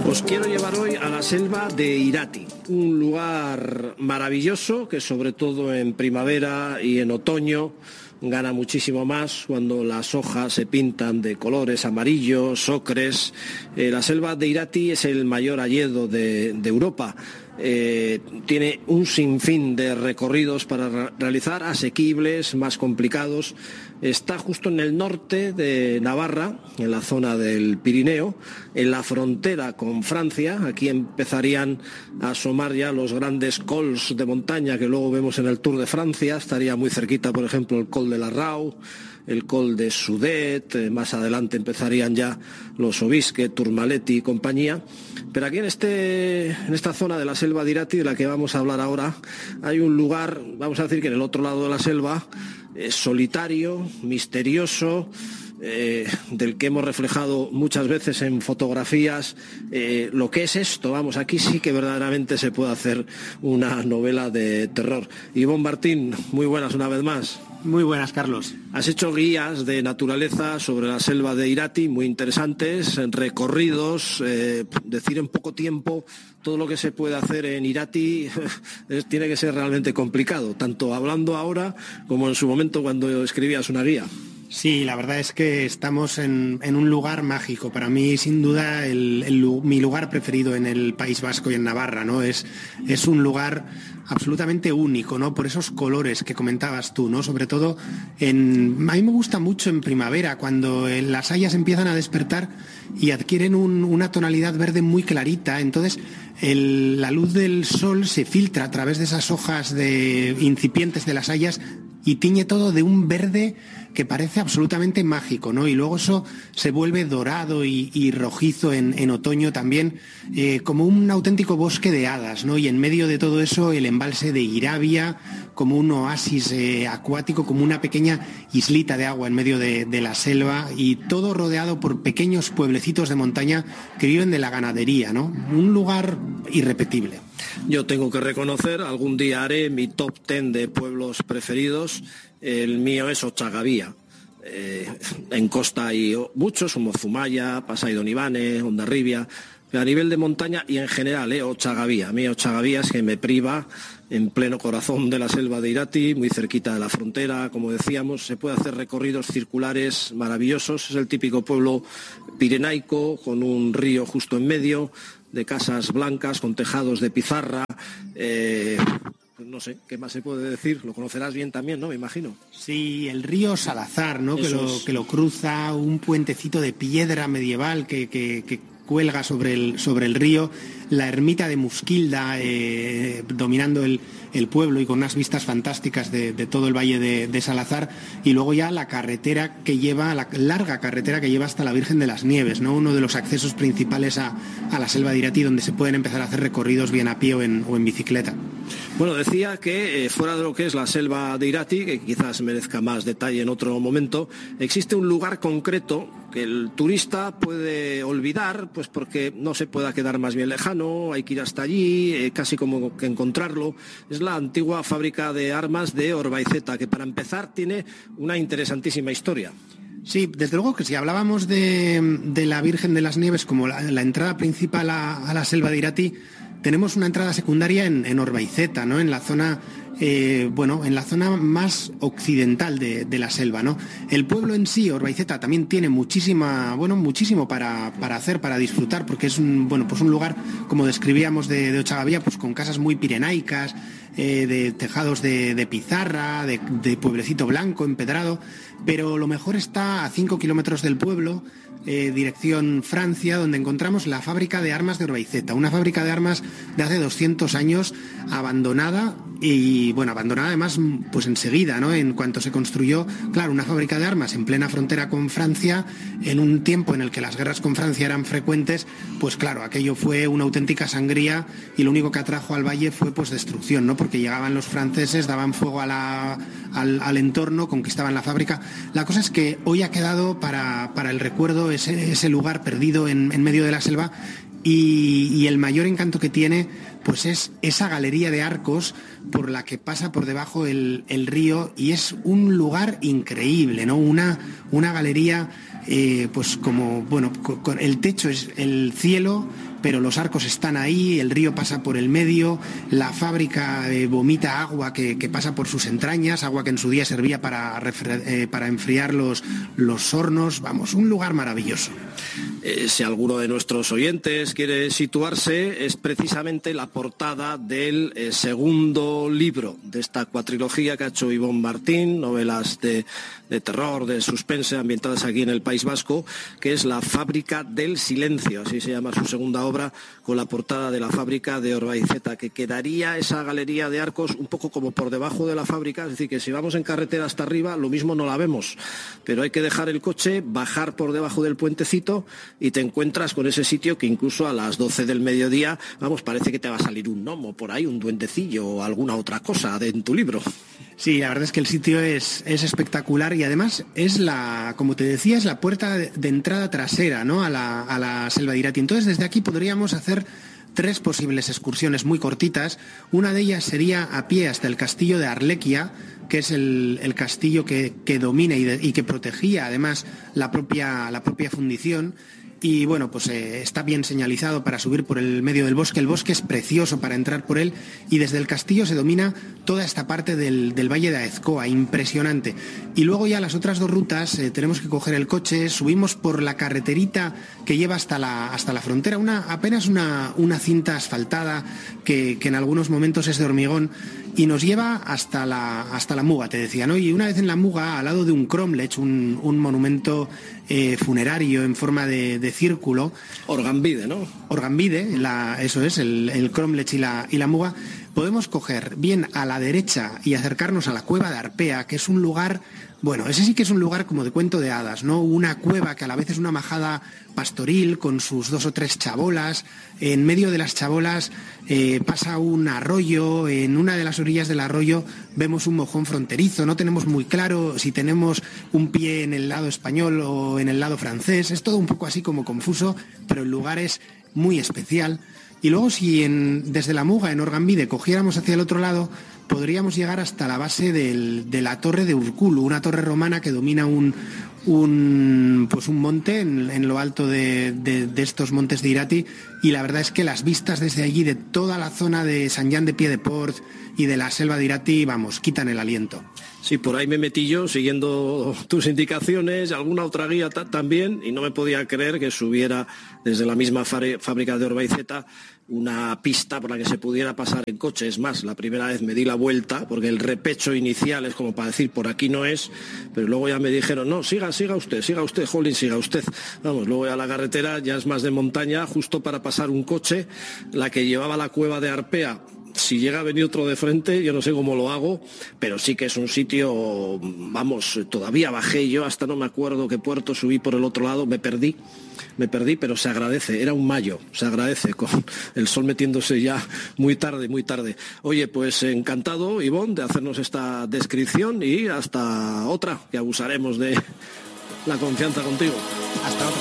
Os quiero llevar hoy a la selva de Irati, un lugar maravilloso que sobre todo en primavera y en otoño gana muchísimo más cuando las hojas se pintan de colores amarillos, ocres. La selva de Irati es el mayor hayedo de Europa. Tiene un sinfín de recorridos para realizar, asequibles, más complicados. Está justo en el norte de Navarra, en la zona del Pirineo, en la frontera con Francia. Aquí empezarían a asomar ya los grandes cols de montaña que luego vemos en el Tour de Francia. Estaría muy cerquita, por ejemplo, el col de la Rau, el col de Sudet, más adelante empezarían ya los Obisque, Tourmalet y compañía. Pero aquí en esta zona de la selva de Irati, de la que vamos a hablar ahora, hay un lugar, vamos a decir que en el otro lado de la selva, solitario, misterioso, del que hemos reflejado muchas veces en fotografías lo que es esto. Vamos, aquí sí que verdaderamente se puede hacer una novela de terror. Ivonne Martín, muy buenas una vez más. Muy buenas, Carlos. Has hecho guías de naturaleza sobre la selva de Irati, muy interesantes, recorridos, decir en poco tiempo todo lo que se puede hacer en Irati tiene que ser realmente complicado, tanto hablando ahora como en su momento cuando escribías una guía. Sí, la verdad es que estamos en un lugar mágico. Para mí, sin duda, mi lugar preferido en el País Vasco y en Navarra, ¿no? Es un lugar absolutamente único, ¿no? Por esos colores que comentabas tú, ¿no? Sobre todo, a mí me gusta mucho en primavera, cuando las hayas empiezan a despertar y adquieren una tonalidad verde muy clarita. Entonces, la luz del sol se filtra a través de esas hojas incipientes de las hayas y tiñe todo de un verde que parece absolutamente mágico, ¿no? Y luego eso se vuelve dorado y rojizo en otoño también, como un auténtico bosque de hadas, ¿no? Y en medio de todo eso el embalse de Irabia, como un oasis acuático, como una pequeña islita de agua en medio de la selva, y todo rodeado por pequeños pueblecitos de montaña que viven de la ganadería, ¿no? Un lugar irrepetible. Yo tengo que reconocer, algún día haré mi top 10 de pueblos preferidos. El mío es Ochagavía. En costa hay muchos, como Zumaya, Pasai Donibane, Hondarribia. Pero a nivel de montaña y en general, Ochagavía. A mí Ochagavía es que me priva en pleno corazón de la selva de Irati, muy cerquita de la frontera, como decíamos. Se puede hacer recorridos circulares maravillosos. Es el típico pueblo pirenaico, con un río justo en medio, de casas blancas con tejados de pizarra. No sé, ¿qué más se puede decir? Lo conocerás bien también, ¿no? Me imagino. Sí, el río Salazar, ¿no? Que lo cruza, un puentecito de piedra medieval que cuelga sobre el río, la ermita de Musquilda dominando el pueblo y con unas vistas fantásticas de todo el valle de Salazar, y luego ya la larga carretera que lleva hasta la Virgen de las Nieves, ¿no? Uno de los accesos principales a la selva de Irati, donde se pueden empezar a hacer recorridos bien a pie o en bicicleta. Bueno, decía que fuera de lo que es la selva de Irati, que quizás merezca más detalle en otro momento, existe un lugar concreto que el turista puede olvidar, pues porque no se pueda quedar más bien lejano, hay que ir hasta allí, casi como que encontrarlo. Es la antigua fábrica de armas de Orbaizeta, que para empezar tiene una interesantísima historia. Sí, desde luego que si hablábamos de la Virgen de las Nieves como la entrada principal a la selva de Irati, tenemos una entrada secundaria en Orbaizeta, ¿no? En la zona en la zona más occidental de la selva, ¿no? El pueblo en sí, Orbaizeta, también tiene muchísimo para hacer, para disfrutar, porque es un lugar, como describíamos de Ochagavía, pues con casas muy pirenaicas, de tejados de pizarra, de pueblecito blanco, empedrado, pero lo mejor está a 5 kilómetros del pueblo, dirección Francia, donde encontramos la fábrica de armas de Orbaizeta, una fábrica de armas de hace 200 años, abandonada, y abandonada además pues enseguida, ¿no? En cuanto se construyó, claro, una fábrica de armas en plena frontera con Francia, en un tiempo en el que las guerras con Francia eran frecuentes, pues claro, aquello fue una auténtica sangría, y lo único que atrajo al valle fue pues destrucción, ¿no? Porque llegaban los franceses, daban fuego al entorno, conquistaban la fábrica. La cosa es que hoy ha quedado para el recuerdo ese lugar perdido en medio de la selva, y el mayor encanto que tiene pues es esa galería de arcos por la que pasa por debajo el río, y es un lugar increíble, ¿no? Una galería pues como, con el techo es el cielo, pero los arcos están ahí, el río pasa por el medio, la fábrica vomita agua que pasa por sus entrañas, agua que en su día servía para enfriar los hornos. Vamos, un lugar maravilloso. Si alguno de nuestros oyentes quiere situarse, es precisamente la portada del segundo libro de esta cuatrilogía que ha hecho Ibon Martín, novelas de terror, de suspense, ambientadas aquí en el País Vasco, que es La fábrica del silencio, así se llama su segunda obra, con la portada de la fábrica de Orbaizeta, que quedaría esa galería de arcos un poco como por debajo de la fábrica, es decir, que si vamos en carretera hasta arriba, lo mismo no la vemos, pero hay que dejar el coche, bajar por debajo del puentecito y te encuentras con ese sitio que incluso a las 12 del mediodía, vamos, parece que te va a salir un gnomo por ahí, un duendecillo o alguna otra cosa en tu libro. Sí, la verdad es que el sitio es espectacular y además es como te decía, es la puerta de entrada trasera, ¿no?, a la selva de Irati. Entonces, desde aquí podríamos hacer 3 posibles excursiones muy cortitas. Una de ellas sería a pie hasta el castillo de Arlequia, que es el castillo que domina y que protegía además la propia fundición. Y bueno, pues está bien señalizado para subir por el medio del bosque. El bosque es precioso para entrar por él y desde el castillo se domina toda esta parte del Valle de Aezkoa, impresionante. Y luego ya las otras 2 rutas, tenemos que coger el coche, subimos por la carreterita que lleva hasta la frontera, apenas una cinta asfaltada que en algunos momentos es de hormigón y nos lleva hasta la Muga, te decía, ¿no? Y una vez en la Muga, al lado de un cromlech, un monumento funerario en forma de círculo. Orgambide, ¿no? Orgambide, eso es, el cromlech y la Muga. Podemos coger bien a la derecha y acercarnos a la cueva de Arpea, que es un lugar, bueno, ese sí que es un lugar como de cuento de hadas, ¿no? Una cueva que a la vez es una majada pastoril con sus 2 o 3 chabolas. En medio de las chabolas pasa un arroyo, en una de las orillas del arroyo vemos un mojón fronterizo, no tenemos muy claro si tenemos un pie en el lado español o en el lado francés, es todo un poco así como confuso, pero el lugar es muy especial. Y luego si desde la Muga, en Orgambide, cogiéramos hacia el otro lado, podríamos llegar hasta la base de la torre de Urkulu, una torre romana que domina un monte en lo alto de estos montes de Irati, y la verdad es que las vistas desde allí de toda la zona de Sant Jan de Piedeport y de la selva de Irati, vamos, quitan el aliento. Sí, por ahí me metí yo siguiendo tus indicaciones, alguna otra guía también, y no me podía creer que subiera desde la misma fábrica de Orbaizeta una pista por la que se pudiera pasar en coche. Es más, la primera vez me di la vuelta porque el repecho inicial es como para decir por aquí no es, pero luego ya me dijeron no, siga usted, Jolín, siga usted. Vamos, luego ya la carretera ya es más de montaña, justo para pasar un coche, la que llevaba la cueva de Arpea. Si llega a venir otro de frente, yo no sé cómo lo hago, pero sí que es un sitio, vamos, todavía bajé yo, hasta no me acuerdo qué puerto subí por el otro lado, me perdí, pero se agradece, era un mayo, se agradece, con el sol metiéndose ya muy tarde. Oye, pues encantado, Ibon, de hacernos esta descripción y hasta otra, que abusaremos de la confianza contigo. Hasta otra.